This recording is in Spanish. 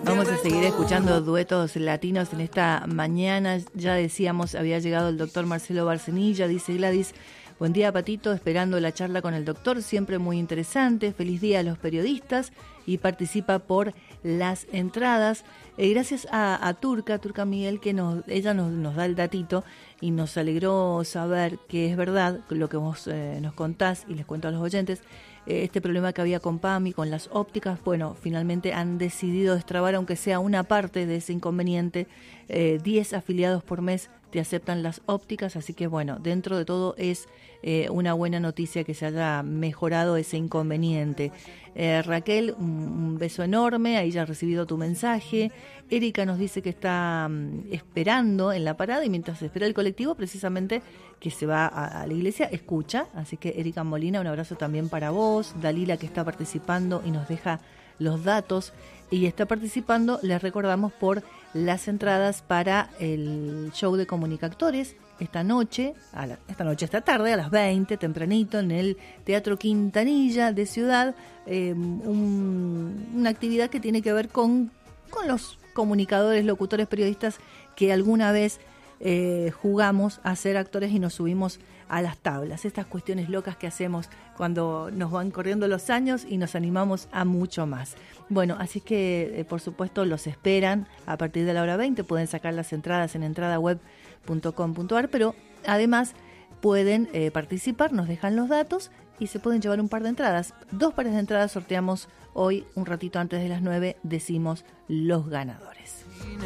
Vamos a seguir escuchando duetos latinos en esta mañana. Ya decíamos, había llegado el doctor Marcelo Barcenilla, dice Gladys. Buen día, Patito, esperando la charla con el doctor, siempre muy interesante. Feliz día a los periodistas y participa por las entradas. Gracias a Turca Miguel, que ella nos da el datito y nos alegró saber que es verdad lo que vos nos contás y les cuento a los oyentes. Este problema que había con PAMI, con las ópticas, bueno, finalmente han decidido destrabar, aunque sea una parte de ese inconveniente. 10 afiliados por mes te aceptan las ópticas, así que bueno, dentro de todo es una buena noticia que se haya mejorado ese inconveniente. Raquel, un beso enorme, ahí ya ha recibido tu mensaje. Erika nos dice que está esperando en la parada y mientras espera el colectivo, precisamente que se va a la iglesia, escucha. Así que Erika Molina, un abrazo también para vos. Dalila, que está participando y nos deja los datos y está participando, les recordamos, por las entradas para el show de Comunicactores esta tarde a las 20, tempranito, en el Teatro Quintanilla de Ciudad. Una actividad que tiene que ver con los comunicadores, locutores, periodistas que alguna vez jugamos a ser actores y nos subimos a las tablas. Estas cuestiones locas que hacemos cuando nos van corriendo los años y nos animamos a mucho más. Bueno, así que por supuesto los esperan a partir de la hora 20. Pueden sacar las entradas en entradaweb.com.ar, pero además pueden participar, nos dejan los datos y se pueden llevar un par de entradas. 2 pares de entradas sorteamos hoy, un ratito antes de las 9, decimos los ganadores.